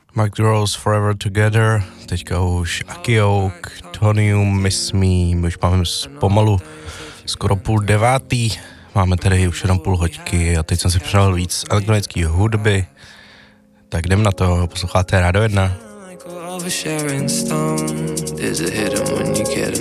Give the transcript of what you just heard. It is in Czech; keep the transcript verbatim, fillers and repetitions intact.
Mike Rose, Forever Together, teďka už Aki Oak, Tonium, Miss Me, my už máme pomalu skoro půl devátý, máme tady už jenom půl hoďky a teď jsem si přidal víc elektronické hudby, tak jdem na to, posloucháte Rádio jedna.